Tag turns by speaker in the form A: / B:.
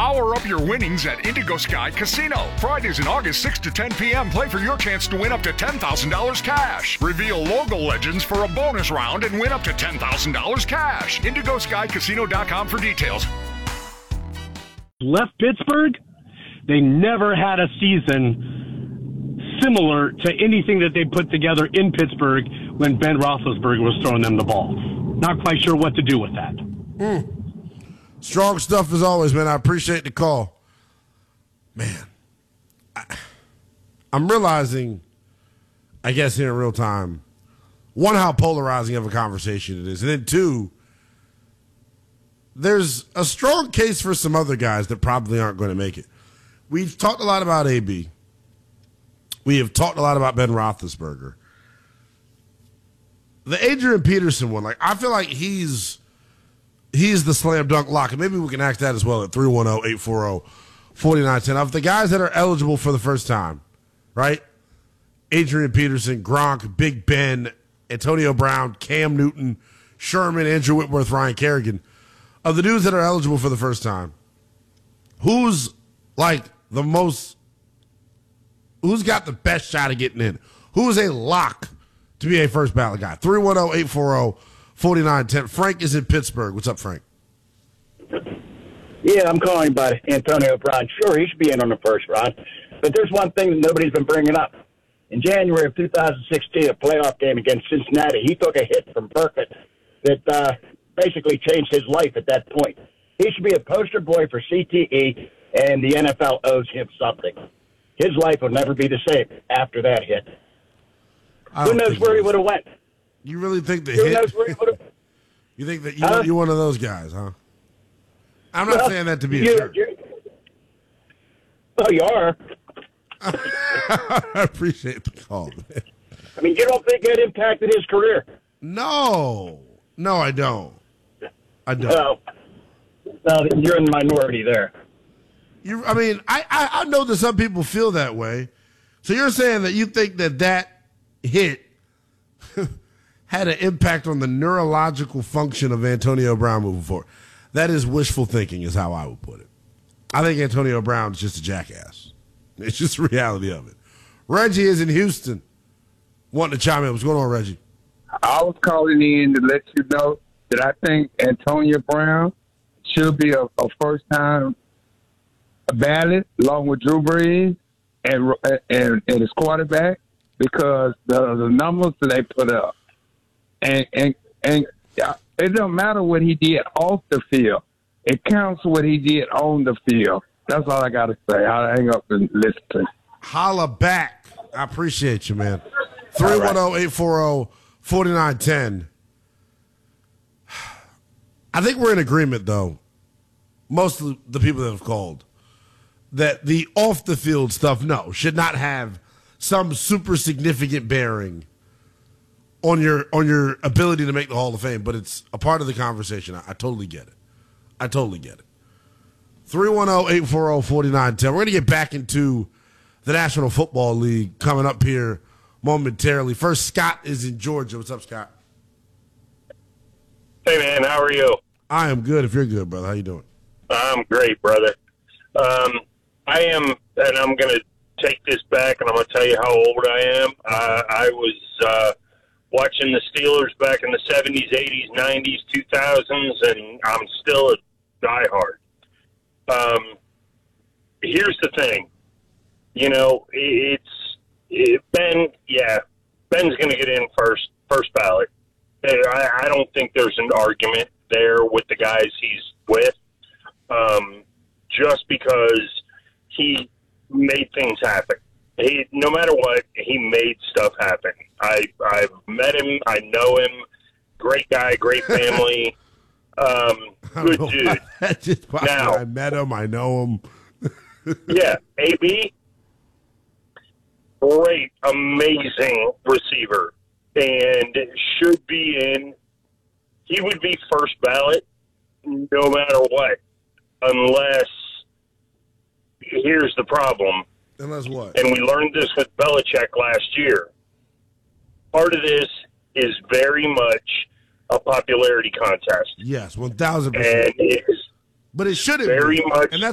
A: Power up your winnings at Indigo Sky Casino. Fridays in August 6 to 10 p.m. Play for your chance to win up to $10,000 cash. Reveal logo legends for a bonus round and win up to $10,000 cash. IndigoSkyCasino.com for details.
B: Left Pittsburgh, they never had a season similar to anything that they put together in Pittsburgh when Ben Roethlisberger was throwing them the ball. Not quite sure what to do with that.
C: Strong stuff as always, man. I appreciate the call. Man, I'm realizing, I guess here in real time, one, how polarizing of a conversation it is, and then two, there's a strong case for some other guys that probably aren't going to make it. We've talked a lot about AB. We have talked a lot about Ben Roethlisberger. The Adrian Peterson one, like, I feel like he's the slam dunk lock, and maybe we can ask that as well at 310-840-4910. Of the guys that are eligible for the first time, right? Adrian Peterson, Gronk, Big Ben, Antonio Brown, Cam Newton, Sherman, Andrew Whitworth, Ryan Kerrigan. Of the dudes that are eligible for the first time, who's like who's got the best shot of getting in? Who is a lock to be a first ballot guy? 310-840-4910. Frank is in Pittsburgh. What's up, Frank?
D: Yeah, I'm calling about Antonio Brown. Sure, he should be in on the first round. But there's one thing that nobody's been bringing up. In January of 2016, a playoff game against Cincinnati, he took a hit from Burkett that basically changed his life at that point. He should be a poster boy for CTE, and the NFL owes him something. His life will never be the same after that hit. Who knows where he would have went?
C: You really think the
D: Who
C: hit?
D: knows where he would have?
C: You think that you're one of those guys, huh? I'm not saying that to be a jerk.
D: Well, you are.
C: I appreciate the call, man.
D: I mean, you don't think it impacted his career?
C: No, I don't.
D: Well, you're in the minority there.
C: I know that some people feel that way. So you're saying that you think that hit had an impact on the neurological function of Antonio Brown moving forward. That is wishful thinking, is how I would put it. I think Antonio Brown is just a jackass. It's just the reality of it. Reggie is in Houston, wanting to chime in. What's going on, Reggie?
E: I was calling in to let you know that I think Antonio Brown should be a first-time ballot along with Drew Brees and his quarterback, because the numbers that they put up, and it don't matter what he did off the field. It counts what he did on the field. That's all I got to say. I'll hang up and listen.
C: Holla back. I appreciate you, man. 310-840-4910. I think we're in agreement, though, most of the people that have called, that the off-the-field stuff, should not have some super significant bearing on your ability to make the Hall of Fame, but it's a part of the conversation. I totally get it. 310-840-4910. We're going to get back into the National Football League coming up here momentarily. First, Scott is in Georgia. What's up, Scott?
F: Hey, man, how are you?
C: I am good if you're good, brother. How you doing?
F: I'm great, brother. I am, and I'm going to take this back, and I'm going to tell you how old I am. I was watching the Steelers back in the 70s, 80s, 90s, 2000s, and I'm still a diehard. Here's the thing. Ben's going to get in first ballot. I don't think there's an argument there with the guys he's with, just because he made things happen. No matter what, he made stuff happen. I've met him. I know him. Great guy, great family. Good dude.
C: Now, I met him. I know him.
F: Yeah, AB, great, amazing receiver, and should be in. He would be first ballot no matter what, unless, here's the problem.
C: Unless what?
F: And we learned this with Belichick last year. Part of this is very much a popularity contest.
C: Yes, 1,000%.
F: And it's
C: but it shouldn't
F: very
C: be.
F: much.
C: And